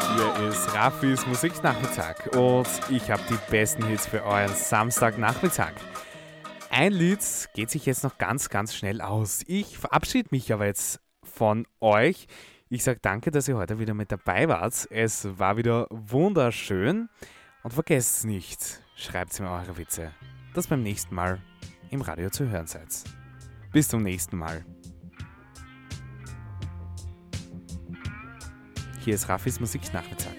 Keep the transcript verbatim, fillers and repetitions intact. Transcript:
Hier ist Raffis Musiknachmittag und ich habe die besten Hits für euren Samstagnachmittag. Ein Lied geht sich jetzt noch ganz, ganz schnell aus. Ich verabschiede mich aber jetzt von euch. Ich sage danke, dass ihr heute wieder mit dabei wart. Es war wieder wunderschön. Und vergesst nicht, schreibt mir eure Witze, dass beim nächsten Mal im Radio zu hören seid. Bis zum nächsten Mal. Hier ist Raffis Musiknachmittag.